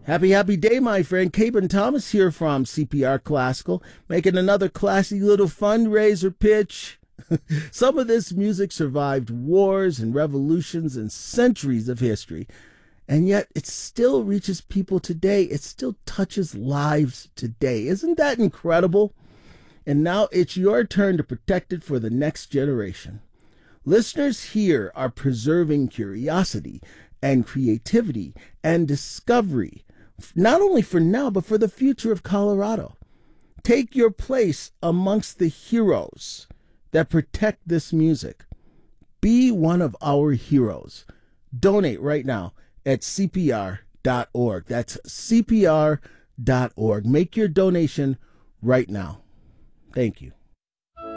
Happy day, my friend. Caben Thomas here from CPR Classical, making another classy little fundraiser pitch. Some of this music survived wars and revolutions and centuries of history, and yet it still reaches people today. It still touches lives today. Isn't that incredible? And now it's your turn to protect it for the next generation. Listeners here are preserving curiosity and creativity and discovery, not only for now, but for the future of Colorado. Take your place amongst the heroes that protect this music. Be one of our heroes. Donate right now at CPR.org. That's CPR.org. Make your donation right now. Thank you.